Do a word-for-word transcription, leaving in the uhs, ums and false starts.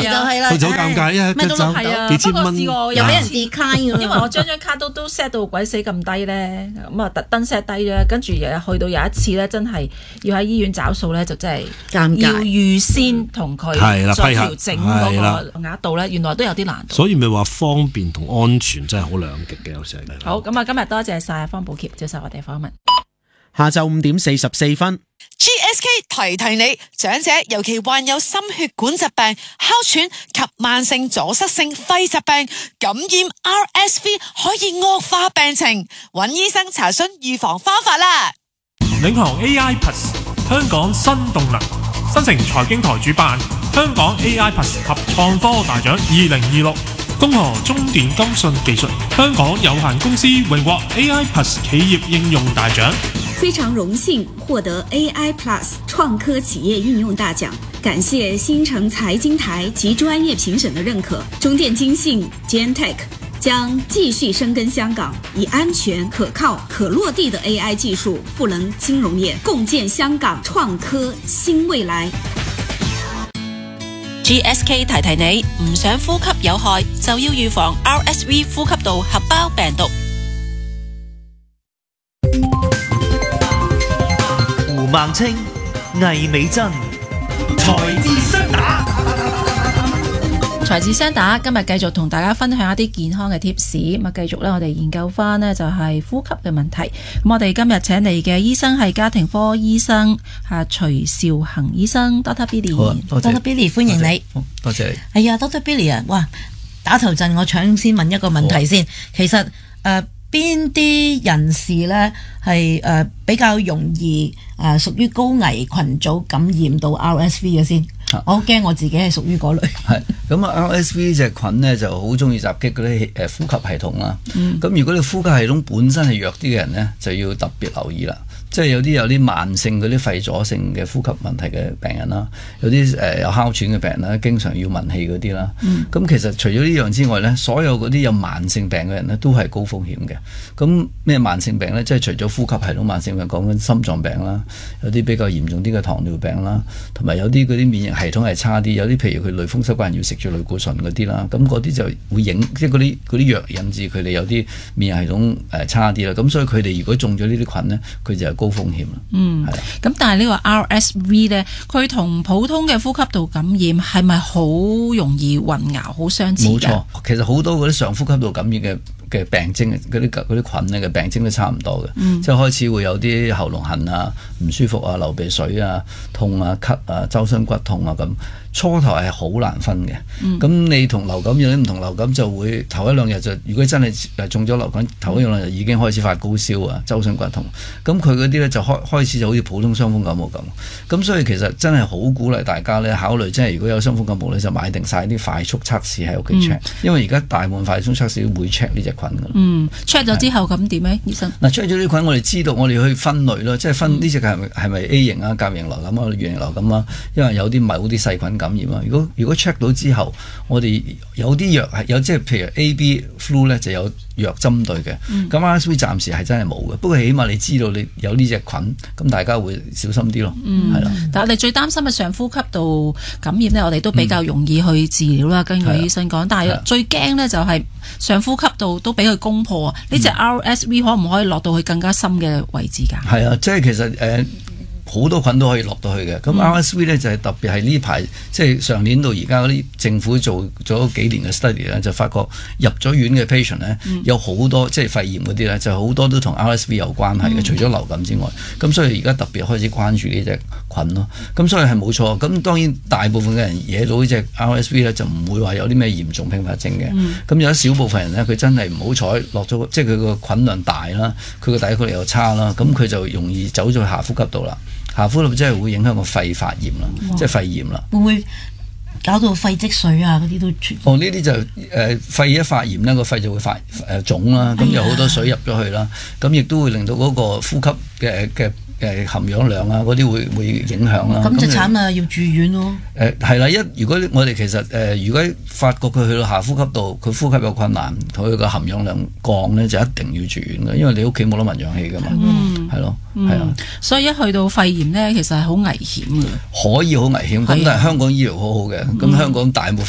就係啦， 佢就好尷尬啊！ 咩都係啊， 幾千蚊又又俾人 decline 因為我將張卡都都 set 到鬼死咁低咧，咁啊特登 set 低咧，跟住日日去到有一次咧，真係要喺醫院找數咧，就真係尷尬要預先同佢再調整嗰個額度咧，原來都有啲難度。 所以咪話方便同安全真係好兩極嘅，有時係。 好，咁啊，今日多謝晒方保僑接受我哋訪問。 下晝五點四十四分 ，G S K 提提你，長者尤其患有心血管疾病、哮喘及慢性阻塞性肺疾病，感染 R S V 可以惡化病情，揾醫生查詢預防方法啦。 領航 A I Plus 香港新動能，新城財經台主辦香港 A I Plus 及創科大獎二零二六，恭賀中電金信技術香港有限公司榮獲 A I Plus 企業應用大獎。 非常榮幸獲得 A I Plus 創科企業應用大獎，感謝新城財經台及專業評審的認可。中電金信 Gentech 將繼續深耕香港，以安全、可靠、可落地的 A I 技術賦能金融業，共建香港創科新未來。 G S K 提提你，唔想呼吸有害，就要預防 R S V 呼吸道合胞病毒。 胡孟青、魏美珍，財智雙打。 財智雙打今日繼續同大家分享一啲健康嘅貼士，咁啊繼續咧我哋研究翻呢就係呼吸嘅問題。咁我哋今日請嚟嘅醫生係家庭科醫生啊徐兆恒醫生 Doctor Billy。Doctor Billy 歡迎你， 多謝你。 係啊 Doctor Billy 啊，哇打頭陣我搶先問一個問題先，其實誒邊啲人士咧係誒比較容易誒屬於高危群組感染到 R S V 嘅先？我好驚我自己係屬於嗰類。 係咁啊 ，R S V 呢隻菌咧就好中意襲擊嗰啲誒呼吸系統啦。咁、嗯、如果你呼吸系統本身係弱啲嘅人咧，就要特別留意啦。即係有啲有啲慢性嗰啲肺阻性嘅呼吸問題嘅病人啦，有啲誒、呃、有哮喘嘅病人啦，經常要聞氣嗰啲啦。咁、嗯、其實除咗呢樣之外咧，所有嗰啲有慢性病嘅人咧都係高風險嘅。咁咩慢性病咧？即係除咗呼吸系統慢性病，講緊心臟病啦，有啲比較嚴重啲嘅糖尿病啦，同埋有啲嗰啲免疫系統係差啲，有啲譬如佢類風濕關要食住類固醇嗰啲啦，咁嗰啲就會影即係嗰啲嗰啲藥引致佢哋有啲免疫系統誒差啲啦。咁所以佢哋如果中咗呢啲菌咧，佢就係高風險啦。嗯，係啦。咁但係呢個 R S V 咧，佢同普通嘅呼吸道感染係咪好容易混淆、好相似嘅？冇錯， 其實好多嗰啲上呼吸道感染嘅嘅病徵，嗰啲嗰啲菌咧嘅病徵都差唔多嘅。嗯，即係開始會有啲喉嚨痕啊、唔舒服啊、流鼻水啊、痛啊、咳啊、周身骨痛啊咁。初頭係好難分嘅，咁、嗯、你同流感有啲唔同，流感就會頭一兩日就，如果真係中咗流感，頭一兩日已經開始發高燒啊、周身骨痛，咁佢嗰啲咧就開開始就好似普通傷風感冒咁，咁所以其實真係好鼓勵大家咧考慮，即係如果有傷風感冒咧就買定晒啲快速測試喺屋企 check，因為而家大部分快速測試都會 check 呢隻菌噶啦。 嗯 check 咗之後咁點咧，醫生？ 嗱 check 咗呢啲菌，我哋知道我哋去分類咯，即係分呢隻係咪係咪 A 型啊、甲型流感啊、乙型流感啊，因為有啲某啲細菌感染啊。如果如果 check 到之後，我哋有啲藥係有，即係譬如 A B flu 咧就有藥針對嘅。咁 R S V 暫時係真係冇嘅，不過起碼你知道你有呢隻菌，咁大家會小心啲咯。嗯，係啦。 但係我哋最擔心嘅上呼吸道感染咧，我哋都比較容易去治療啦。根據醫生講，但係最驚咧就係上呼吸道都俾佢攻破啊！呢隻 R S V 可唔可以落到去更加深嘅位置㗎？ 係啊，即係其實誒。呃好多菌都可以落到去嘅，咁 R S V 咧就係特別係呢排，即係上年到而家嗰啲政府做咗幾年嘅 study 咧，就發覺入咗院嘅 patient 咧，嗯、有好多即係肺炎嗰啲咧，就好多都同 R S V 有關係嘅，嗯、除咗流感之外，咁所以而家特別開始關注呢隻菌咯，咁所以係冇錯，咁當然大部分嘅人惹到呢隻 R S V 咧，就唔會話有啲咩嚴重併發症嘅，咁、嗯、有一小部分人咧，佢真係唔好彩落咗，即係佢個菌量大啦，佢個抵抗力又差啦，咁佢就容易走咗去下呼吸道啦。下呼吸道真係會影響個肺發炎啦，即係肺炎啦。 會唔會搞到肺積水啊？嗰啲都傳。 哦，呢啲就誒、呃、肺一發炎咧，個肺就會發誒腫啦，咁、呃、有好多水入咗去啦，咁亦都會令到嗰個呼吸嘅嘅誒含氧量啊嗰啲會會影響啦。 咁就慘啦，要住院咯。 誒係啦，一如果我哋其實誒、呃、如果發覺佢去到下呼吸道，佢呼吸有困難，同佢個含氧量降咧，就一定要住院嘅，因為你屋企冇得聞氧氣噶嘛。嗯，係咯，係啊、嗯。 所以一去到肺炎咧，其實係好危險嘅。 可以好危險，咁但係香港醫療好好嘅，咁、嗯、香港大部分